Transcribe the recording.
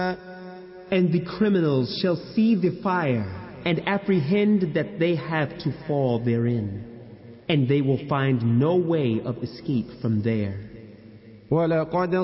And the criminals shall see the fire and apprehend that they have to fall therein, and they will find no way of escape from there. ولقد